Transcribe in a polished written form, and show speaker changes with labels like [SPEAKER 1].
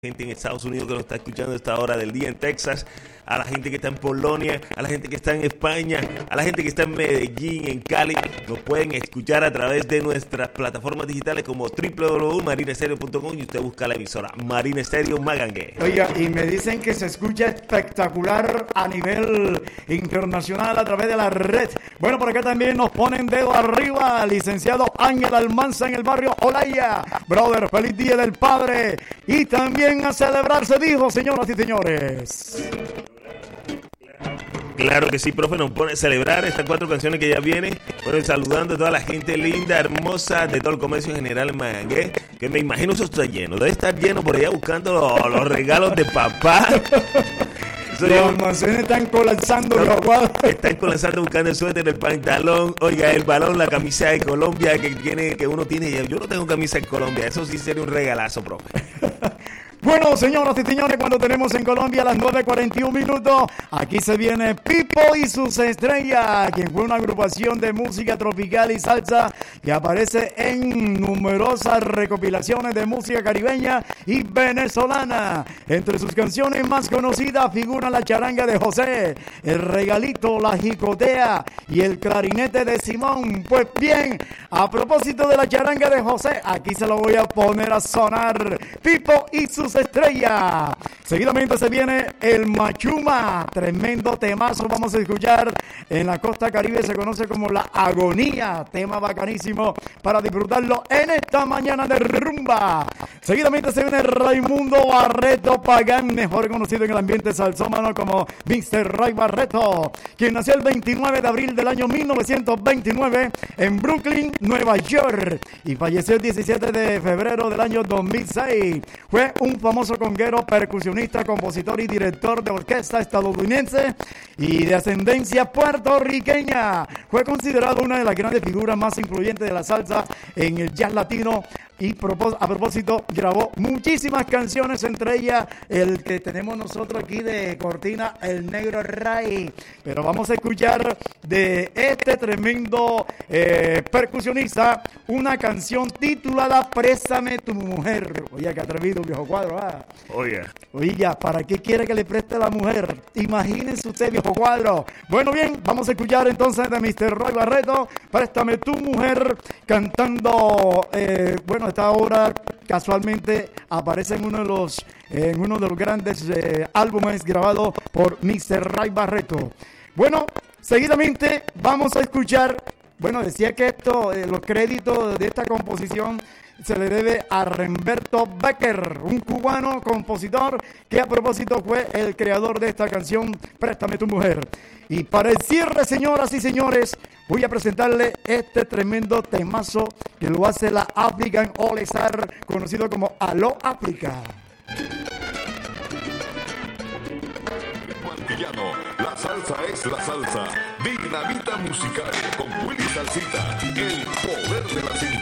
[SPEAKER 1] Gente en Estados Unidos que nos está escuchando a esta hora del día en Texas, a la gente que está en Polonia, a la gente que está en España, a la gente que está en Medellín, en Cali. Nos pueden escuchar a través de nuestras plataformas digitales como www.marinestereo.com y usted busca la emisora Marine Stereo Magangue.
[SPEAKER 2] Oiga, y me dicen que se escucha espectacular a nivel internacional a través de la red. Bueno, por acá también nos ponen dedo arriba, licenciado Ángel Almanza en el barrio Olaya. Brother, feliz Día del Padre. Y también a celebrar se dijo, señoras y señores.
[SPEAKER 1] Claro que sí, profe, nos pone a celebrar estas 4 canciones que ya vienen. Bueno, saludando a toda la gente linda, hermosa de todo el comercio en general en Magangué, que me imagino eso está lleno. Debe estar lleno por allá buscando los regalos de papá.
[SPEAKER 2] Los almacenes están colapsando,
[SPEAKER 1] están colapsando buscando el suéter, el pantalón, oiga, el balón, la camisa de Colombia que uno tiene. Yo no tengo camisa de Colombia, eso sí sería un regalazo, profe.
[SPEAKER 2] Bueno, señoras y señores, cuando tenemos en Colombia a las 9:41 minutos, aquí se viene Pipo y sus estrellas, quien fue una agrupación de música tropical y salsa que aparece en numerosas recopilaciones de música caribeña y venezolana. Entre sus canciones más conocidas figuran la charanga de José, el regalito, la jicotea y el clarinete de Simón. Pues bien, a propósito de la charanga de José, aquí se lo voy a poner a sonar. Pipo y sus estrellas. Seguidamente se viene el Machuma, tremendo temazo. Vamos a escuchar en la costa caribe, se conoce como La Agonía, tema bacanísimo para disfrutarlo en esta mañana de rumba. Seguidamente se viene Raimundo Barreto Pagán, mejor conocido en el ambiente salsómano como Mr. Ray Barreto, quien nació el 29 de abril del año 1929 en Brooklyn, Nueva York, y falleció el 17 de febrero del año 2006. Fue un famoso conguero, percusionista, compositor y director de orquesta estadounidense y de ascendencia puertorriqueña. Fue considerado una de las grandes figuras más influyentes de la salsa en el jazz latino y a propósito grabó muchísimas canciones, entre ellas el que tenemos nosotros aquí de cortina, El Negro Ray. Pero vamos a escuchar de este tremendo percusionista una canción titulada Préstame tu mujer. Oye, qué atrevido, viejo cuadro. Oiga, ¿para qué quiere que le preste la mujer? Imagínense usted, viejo cuadro. Bueno, bien, vamos a escuchar entonces de Mr. Ray Barreto, Préstame tu mujer, cantando, esta obra casualmente aparece en uno de los grandes álbumes grabados por Mr. Ray Barreto. Bueno, seguidamente vamos a escuchar, decía que los créditos de esta composición se le debe a Remberto Becker, un cubano compositor que a propósito fue el creador de esta canción Préstame tu mujer. Y para el cierre, señoras y señores, voy a presentarle este tremendo temazo que lo hace la African All Star, conocido como Aló África.
[SPEAKER 3] La salsa es la salsa. Dinamita musical con Willy Salsita, el poder de la cinta.